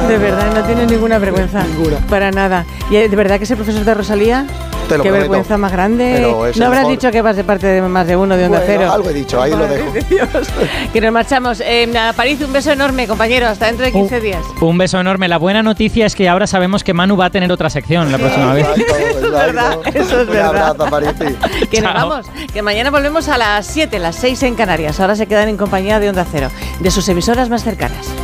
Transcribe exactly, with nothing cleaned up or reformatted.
De verdad, no tienes ninguna vergüenza. Ninguna. Para nada. ¿Y de verdad que ese profesor de Rosalía? Te lo Qué prometo. vergüenza más grande. Pero es No el habrás mejor. dicho que vas de parte de más de uno de Onda Bueno, Cero. algo he dicho, ahí lo Madre dejo. de Dios. Que nos marchamos. Eh, a París, un beso enorme, compañero. Hasta dentro de quince Un- días. Un beso enorme. La buena noticia es que ahora sabemos que Manu va a tener otra sección la próxima vez. Exacto, exacto. Es verdad, eso es Un verdad. abrazo, Parisi. Que nos Chao. vamos, que mañana volvemos a las siete, las seis en Canarias. Ahora se quedan en compañía de Onda Cero, de sus emisoras más cercanas.